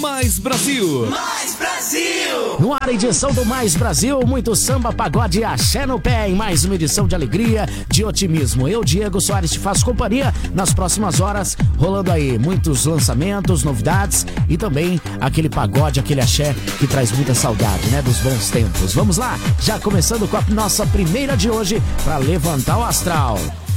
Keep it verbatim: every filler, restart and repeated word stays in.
Mais Brasil. Mais Brasil. No ar, edição do Mais Brasil, muito samba, pagode e axé no pé, em mais uma edição de alegria, de otimismo. Eu, Diego Soares, te faço companhia nas próximas horas, rolando aí muitos lançamentos, novidades e também aquele pagode, aquele axé que traz muita saudade, né, dos bons tempos. Vamos lá, já começando com a nossa primeira de hoje para levantar o astral.